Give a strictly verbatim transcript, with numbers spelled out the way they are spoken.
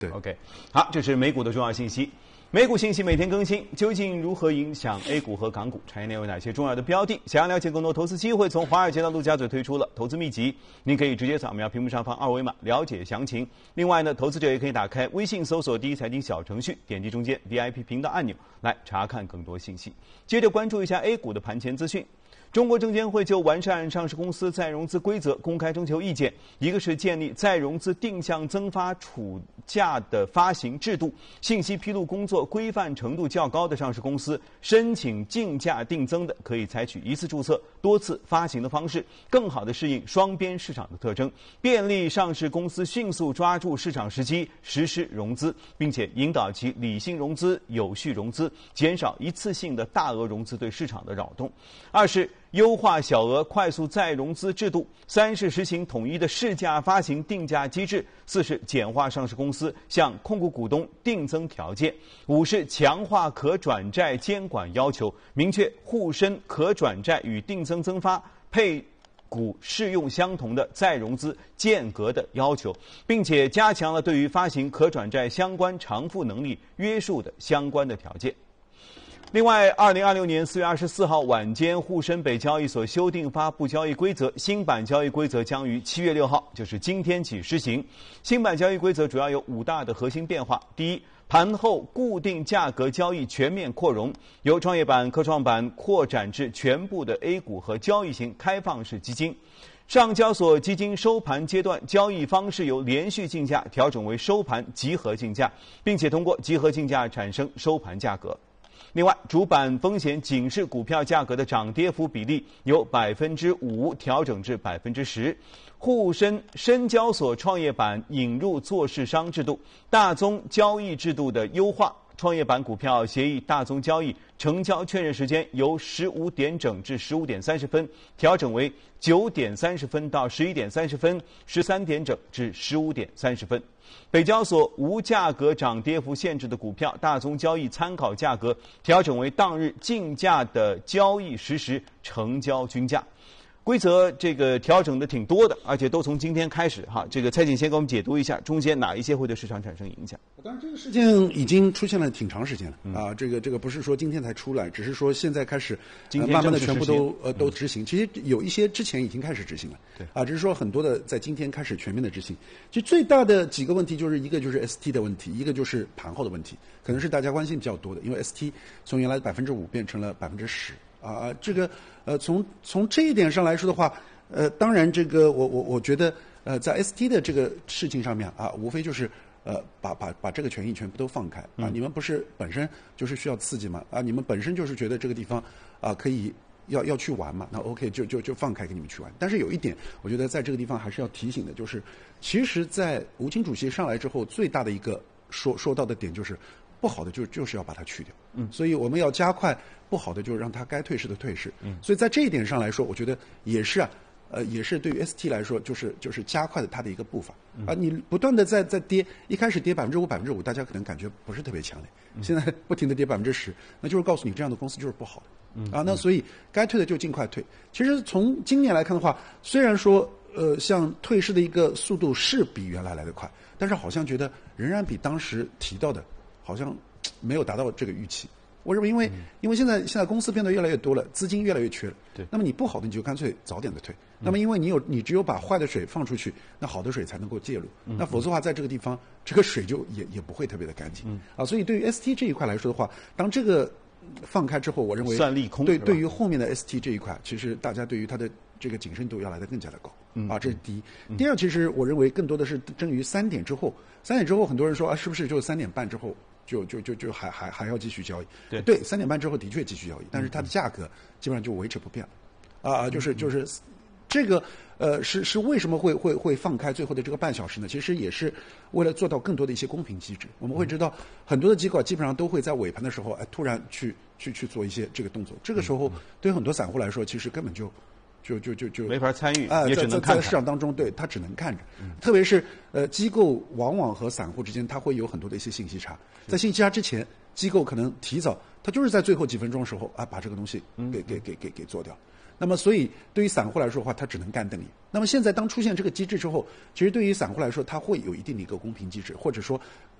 对 ，OK， 好，这是美股的重要信息。美股信息每天更新，究竟如何影响 A 股和港股？产业链有哪些重要的标的？想要了解更多投资机会，从华尔街到陆家嘴推出了投资秘籍，您可以直接扫描屏幕上方二维码了解详情。另外呢，投资者也可以打开微信搜索第一财经小程序，点击中间 V I P 频道按钮来查看更多信息。接着关注一下 A 股的盘前资讯。中国证监会就完善上市公司再融资规则公开征求意见，一个是建立再融资定向增发处价的发行制度，信息披露工作规范程度较高的上市公司申请竞价定增的，可以采取一次注册多次发行的方式，更好地适应双边市场的特征，便利上市公司迅速抓住市场时机实施融资，并且引导其理性融资、有序融资，减少一次性的大额融资对市场的扰动。二是优化小额快速再融资制度，三是实行统一的市价发行定价机制，四是简化上市公司向控股股东定增条件，五是强化可转债监管要求，明确沪深可转债与定增增发配股适用相同的再融资间隔的要求，并且加强了对于发行可转债相关偿付能力约束的相关的条件。另外，二零二六年四月二十四号晚间，沪深北交易所修订发布交易规则，新版交易规则将于七月六号，就是今天起施行。新版交易规则主要有五大的核心变化：第一，盘后固定价格交易全面扩容，由创业板、科创板扩展至全部的 A 股和交易型开放式基金。上交所基金收盘阶段交易方式由连续竞价调整为收盘集合竞价，并且通过集合竞价产生收盘价格。另外，主板风险警示股票价格的涨跌幅比例由百分之五调整至百分之十。沪深深交所创业板引入做市商制度，大宗交易制度的优化。创业板股票协议大宗交易成交确认时间由十五点整至十五点三十分调整为九点三十分到十一点三十分，十三点整至十五点三十分。北交所无价格涨跌幅限制的股票大宗交易参考价格调整为当日竞价的交易实时成交均价。规则这个调整的挺多的，而且都从今天开始哈。这个蔡景先给我们解读一下，中间哪一些会对市场产生影响？ 当然，这个事件已经出现了挺长时间了、嗯、啊。这个这个不是说今天才出来，只是说现在开始，呃、慢慢的全部都呃都执行。其实有一些之前已经开始执行了，对啊，只是说很多的在今天开始全面的执行。其实最大的几个问题就是一个就是 S T 的问题，一个就是盘后的问题，可能是大家关心比较多的，因为 S T 从原来的百分之五变成了百分之十。啊，这个呃，从从这一点上来说的话，呃，当然这个我我我觉得呃，在 S T 的这个事情上面啊，无非就是呃，把把把这个权益全部都放开啊、嗯，你们不是本身就是需要刺激嘛啊，你们本身就是觉得这个地方啊可以要要去玩嘛，那 OK 就就就放开给你们去玩。但是有一点，我觉得在这个地方还是要提醒的，就是其实，在吴清主席上来之后，最大的一个说说到的点就是。不好的就就是要把它去掉，嗯，所以我们要加快不好的，就是让它该退市的退市，嗯，所以在这一点上来说，我觉得也是啊，呃，也是对于 S T 来说，就是就是加快了它的一个步伐，嗯、啊，你不断的在在跌，一开始跌百分之五百分之五，大家可能感觉不是特别强烈，嗯、现在不停的跌百分之十，那就是告诉你这样的公司就是不好的，嗯，啊，那所以该退的就尽快退。其实从今年来看的话，虽然说呃，像退市的一个速度是比原来来得快，但是好像觉得仍然比当时提到的。好像没有达到这个预期，我认为因为、嗯、因为现在现在公司变得越来越多了，资金越来越缺了，对，那么你不好的你就干脆早点的退、嗯，那么因为你有你只有把坏的水放出去，那好的水才能够介入，嗯、那否则的话在这个地方这个水就也也不会特别的干净、嗯、啊，所以对于 S T 这一块来说的话，当这个放开之后，我认为算利空， 对对于后面的 S T 这一块，其实大家对于它的这个谨慎度要来得更加的高。嗯、啊，这是第一。嗯、第二，其实我认为更多的是争于三点之后。三点之后，很多人说啊，是不是就三点半之后就就就就还还还要继续交易？对对，三点半之后的确继续交易，但是它的价格基本上就维持不变了。啊，就是就是。这个呃是是为什么会会会放开最后的这个半小时呢？其实也是为了做到更多的一些公平机制。我们会知道很多的机构基本上都会在尾盘的时候，哎，突然去去去做一些这个动作。这个时候对于很多散户来说，其实根本就就就就就没法参与， 啊、呃， 也只能看看。 在市场当中，对他只能看着。嗯、特别是呃机构往往和散户之间，它会有很多的一些信息差。在信息差之前，机构可能提早，他就是在最后几分钟的时候啊，把这个东西给给给给给做掉。 那么所以对于散户来说的话，他只能干瞪眼。那么现在当出现这个机制之后，其实对于散户来说，他会有一定的一个公平机制，或者说